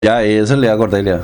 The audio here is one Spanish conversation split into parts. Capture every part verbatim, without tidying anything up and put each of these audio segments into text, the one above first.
Ya, y eso le da Cordelia.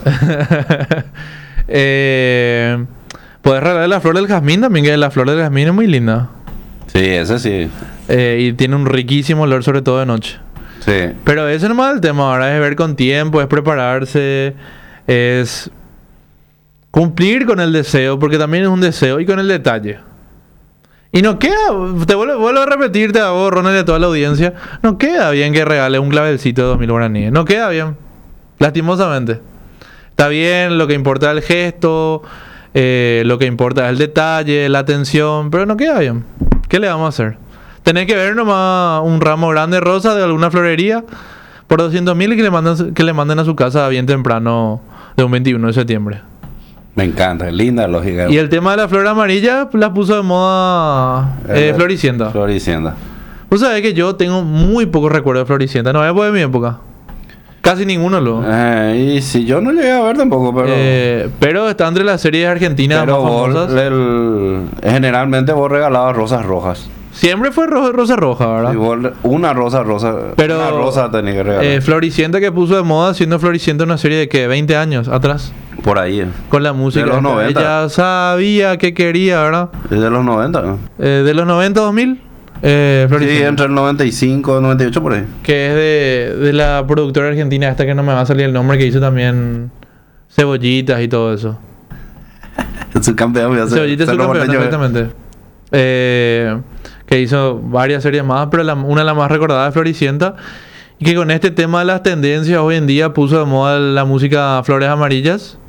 eh, Puedes regalar la flor del jazmín también, que la flor del jazmín es muy linda. Sí, ese sí. Eh, y tiene un riquísimo olor, sobre todo de noche. Sí. Pero ese no es el tema, ahora es ver con tiempo, es prepararse, es cumplir con el deseo, porque también es un deseo, y con el detalle. Y no queda, te vuelvo, vuelvo a repetirte a vos, Ronald, y a toda la audiencia, no queda bien que regales un clavelcito de dos mil guaraníes, no queda bien, lastimosamente. Está bien, lo que importa es el gesto, eh, lo que importa es el detalle, la atención, pero no queda bien. ¿Qué le vamos a hacer? Tenés que ver nomás un ramo grande de rosa de alguna florería por doscientos mil y que le, manden, que le manden a su casa bien temprano de un veintiuno de septiembre. Me encanta, linda lógica. Y el tema de la flor amarilla la puso de moda eh, Floricienta. Floricienta. Vos sabés que yo tengo muy pocos recuerdos de Floricienta. No es de mi época. Casi ninguno lo. Eh, y si yo no llegué a ver tampoco, pero. Eh, pero está entre las series argentinas pero más vos, famosas. el, generalmente vos regalabas rosas rojas. Siempre fue ro rosa roja, ¿verdad? Y vos, una rosa rosa. Pero, una rosa tenés que regalar. Eh, Floricienta que puso de moda siendo Floricienta una serie de que veinte años atrás. Por ahí. Eh. Con la música. De los noventa. Ella sabía que quería, ¿verdad? Es de los noventa, ¿no? Eh, de los noventa a dos mil. Eh, sí, entre el noventa y cinco y noventa y ocho por ahí. Que es de, de la productora argentina esta que no me va a salir el nombre, que hizo también Cebollitas y todo eso. Su campeón. Cebollitas es su campeón, exactamente. Eh, que hizo varias series más, pero la, una de las más recordadas es Floricienta. Y que con este tema de las tendencias hoy en día puso de moda la música Flores Amarillas.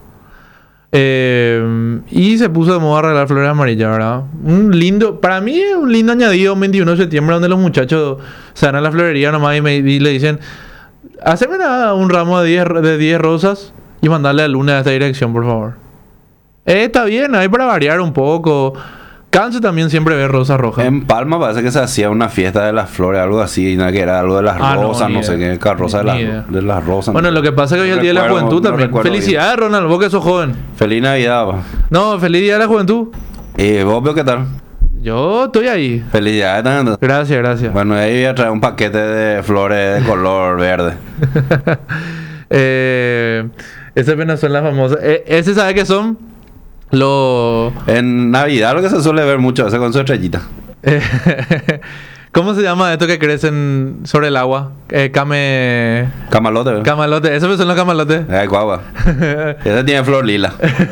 Eh, y se puso de moda regalar flores amarillas, ¿verdad? Un lindo, para mí es un lindo añadido un veintiuno de septiembre donde los muchachos se van a la florería nomás y, me, y le dicen: haceme un ramo de diez, de diez rosas y mandarle a Luna a esta dirección, por favor. Eh, está bien, hay para variar un poco. Canso también siempre ver rosas rojas. En Palma parece que se hacía una fiesta de las flores, algo así, ¿no? Que era algo de las ah, rosas, no, no sé qué, carroza de, la, de las rosas. Bueno, no lo que pasa es que hoy es el Día de la Juventud no también. Felicidades, bien. Ronald, vos que sos joven. Feliz Navidad, va. No, feliz Día de la Juventud. ¿Y vos, qué tal? Yo estoy ahí. Felicidades también. Gracias, gracias. Bueno, ahí voy a traer un paquete de flores de color verde. eh, Esas apenas son las famosas. Eh, ¿Ese sabe qué son? Lo... En Navidad lo que se suele ver mucho, ese con su estrellita. ¿Cómo se llama esto que crecen sobre el agua? Eh, came... Camalote. ¿verdad? Camalote, esos son los camalotes. Ay, guagua. Ese tiene flor lila.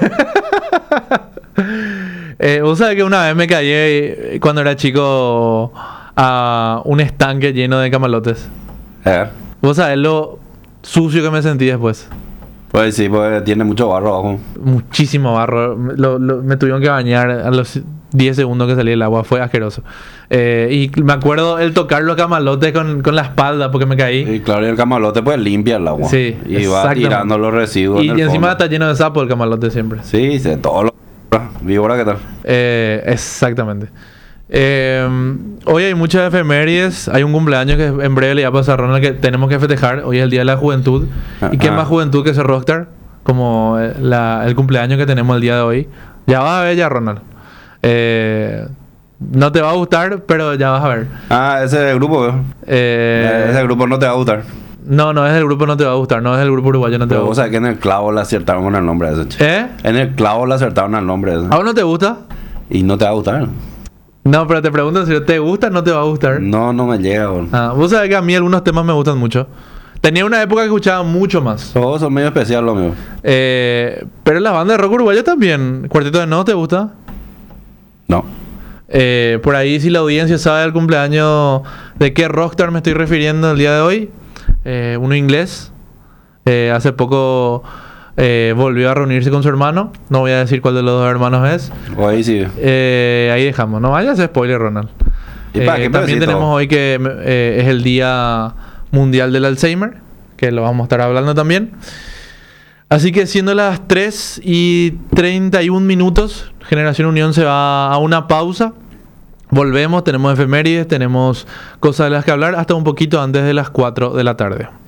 eh, Vos sabés que una vez me caí cuando era chico a un estanque lleno de camalotes. ¿Eh? Vos sabés lo sucio que me sentí después. Pues sí, pues tiene mucho barro abajo. Muchísimo barro. Lo, lo, me tuvieron que bañar a los diez segundos que salí del agua. Fue asqueroso. Eh, y me acuerdo el tocar los camalotes con, con la espalda porque me caí. Y claro, y el camalote pues limpia el agua. Sí, y va tirando los residuos. Y, en el y encima fondo. está lleno de sapo el camalote siempre. Sí, de todo lo... ¿Víbora qué tal? Eh, exactamente. Eh, hoy hay muchas efemérides. Hay un cumpleaños que en breve le va a pasar a Ronald que tenemos que festejar. Hoy es el Día de la Juventud. Ah, ¿Y qué ah. más juventud que ese Rockstar? Como la, el cumpleaños que tenemos el día de hoy. Ya vas a ver ya, Ronald. Eh, no te va a gustar, pero ya vas a ver. Ah, ese es el grupo. Eh, ese grupo no te va a gustar. No, no es del grupo no te va a gustar. No es del grupo uruguayo no te pero va a gustar. Vos sabés que en el clavo le acertaron con el nombre de ese. ¿Eh? En el clavo le acertaron el nombre de ese. ¿A vos no te gusta? Y no te va a gustar. No, pero te pregunto si te gusta o no te va a gustar. No, no me llega. Bro. Ah, vos sabés que a mí algunos temas me gustan mucho. Tenía una época que escuchaba mucho más. Todos son medio especial lo mío. Eh, pero la banda de rock uruguaya también. ¿Cuarteto de No te gusta? No. Eh, por ahí, si la audiencia sabe del cumpleaños de qué rockstar me estoy refiriendo el día de hoy. Eh, uno inglés. Eh, hace poco eh, volvió a reunirse con su hermano. No voy a decir cuál de los dos hermanos es. O ahí sí. Eh, ahí dejamos. No vayas a spoiler, Ronald. ¿Y para Eh, qué también pedacito? tenemos hoy que eh, es el Día Mundial del Alzheimer, que lo vamos a estar hablando también. Así que siendo las tres y treinta y un minutos, Generación Unión se va a una pausa. Volvemos, tenemos efemérides, tenemos cosas de las que hablar hasta un poquito antes de las cuatro de la tarde.